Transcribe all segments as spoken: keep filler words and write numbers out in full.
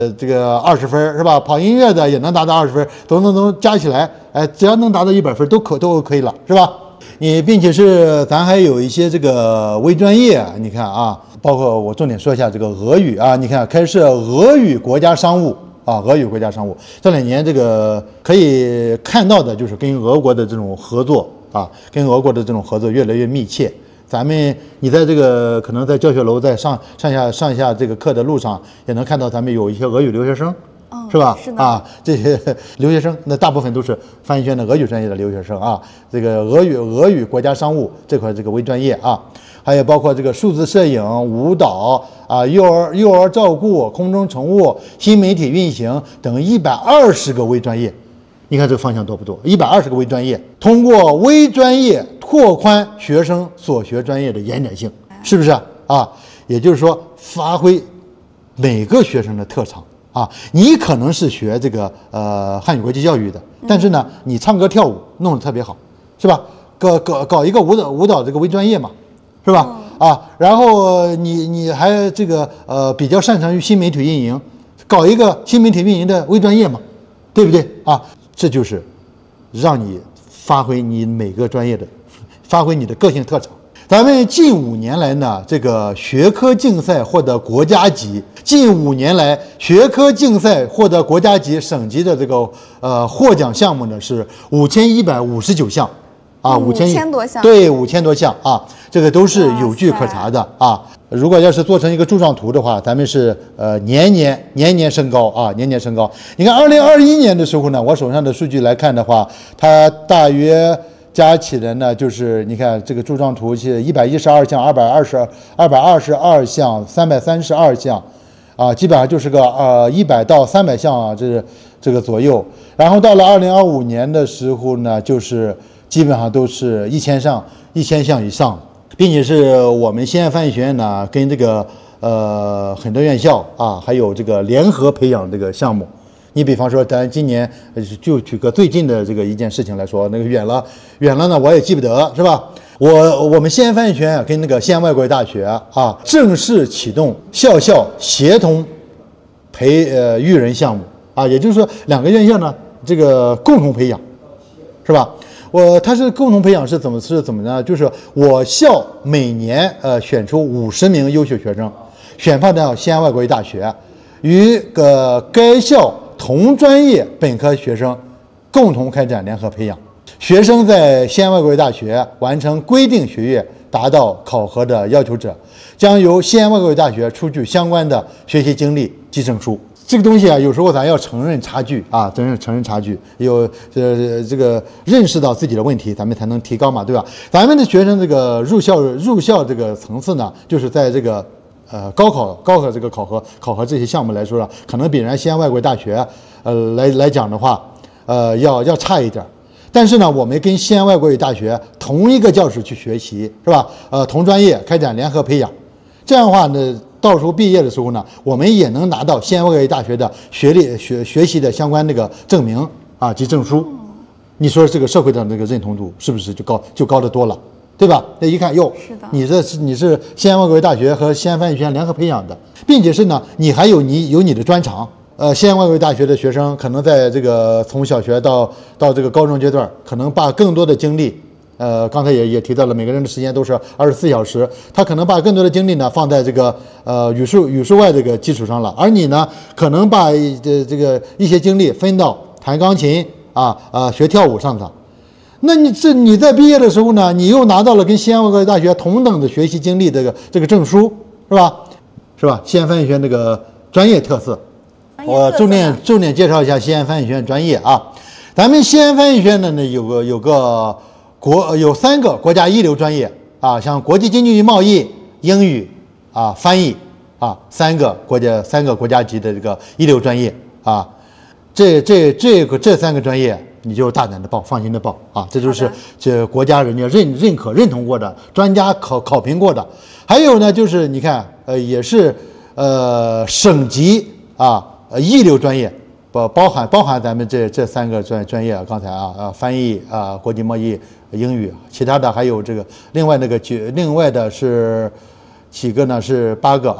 呃，这个二十分是吧？跑音乐的也能达到二十分，都能能加起来，哎，只要能达到一百分都可都可以了，是吧？你并且是咱还有一些这个微专业，你看啊，包括我重点说一下这个俄语啊，你看开设俄语国家商务啊，俄语国家商务这两年这个可以看到的就是跟俄国的这种合作啊，跟俄国的这种合作越来越密切。咱们你在这个可能在教学楼在上上下上下这个课的路上，也能看到咱们有一些俄语留学生， 哦、 是吧？ 是的啊，这些留学生那大部分都是翻译学院的俄语专业的留学生啊。这个俄语俄语国家商务这块这个微专业啊，还有包括这个数字摄影、舞蹈啊、幼儿幼儿照顾、空中乘务、新媒体运行等一百二十个微专业。你看这个方向多不多？一百二十个微专业，通过微专业拓宽学生所学专业的延展性，是不是啊？也就是说，发挥每个学生的特长啊。你可能是学这个呃汉语国际教育的，但是呢，你唱歌跳舞弄得特别好，是吧？搞搞搞一个舞蹈舞蹈这个微专业嘛，是吧？啊，然后你你还这个呃比较擅长于新媒体运营，搞一个新媒体运营的微专业嘛，对不对啊？这就是让你发挥你每个专业的，发挥你的个性特长。咱们近五年来呢，这个学科竞赛获得国家级，近五年来学科竞赛获得国家级、省级的这个呃获奖项目呢是五千一百五十九项，啊， 五千多项， 对，五千多项啊，这个都是有据可查的啊。如果要是做成一个柱状图的话，咱们是呃年年年年升高啊，年年升高。你看，二零二一年的时候呢，我手上的数据来看的话，它大约加起来呢，就是你看这个柱状图是一百一十二项、二百二十二百二十二项、三百三十二项，啊，基本上就是个呃一百到三百项啊，这是这个左右。然后到了二零二五年的时候呢，就是基本上都是一千项、一千项以上。并且是我们西安翻译学院呢，跟这个呃很多院校啊，还有这个联合培养这个项目。你比方说，咱今年就举个最近的这个一件事情来说，那个远了远了呢，我也记不得，是吧？我我们西安翻译学院跟那个西安外国语大学啊，正式启动校校协同培呃育人项目啊，也就是说两个院校呢，这个共同培养，是吧？我它是共同培养是怎么是怎么呢？就是我校每年呃选出五十名优秀学生，选派到西安外国语大学，与个该校同专业本科学生共同开展联合培养。学生在西安外国语大学完成规定学业，达到考核的要求者，将由西安外国语大学出具相关的学习经历及证书。这个东西啊，有时候咱要承认差距啊，真是承认差距，有呃这个认识到自己的问题，咱们才能提高嘛，对吧？咱们的学生这个入校入校这个层次呢，就是在这个呃高考高考这个考核考核这些项目来说呢，可能比人家西安外国语大学呃来来讲的话，呃要要差一点。但是呢，我们跟西安外国语大学同一个教室去学习，是吧？呃，同专业开展联合培养，这样的话呢。到时候毕业的时候呢，我们也能拿到西安外国语大学的学历学学习的相关那个证明啊及证书。你说这个社会的那个认同度是不是就高就高得多了，对吧？那一看哟，你这是你是西安外国语大学和西安翻译学院联合培养的，并且是呢，你还有你有你的专长。呃，西安外国语大学的学生可能在这个从小学到到这个高中阶段，可能把更多的精力。呃，刚才也也提到了，每个人的时间都是二十四小时，他可能把更多的精力呢放在这个呃语数语数外这个基础上了，而你呢，可能把这这个一些精力分到弹钢琴啊啊学跳舞上头。那你这你在毕业的时候呢，你又拿到了跟西安外国语大学同等的学习经历这个这个证书，是吧？是吧？西安翻译学院这个专业特色，我重点重点介绍一下西安翻译学院专业啊。咱们西安翻译学院呢有个有个。国有三个国家一流专业啊，像国际经济与贸易、英语啊、翻译啊，三个国家三个国家级的这个一流专业啊，这这这个这三个专业你就大胆的报，放心的报啊，这就是这国家人家认认可认同过的，专家考考评过的。还有呢，就是你看呃也是呃省级啊呃一流专业。包包含包含咱们这这三个专专业啊，刚才啊啊翻译啊国际贸易英语，其他的还有这个另外那个几另外的是几个呢？是八个啊，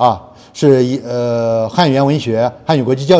是一呃汉语言文学、汉语国际教育。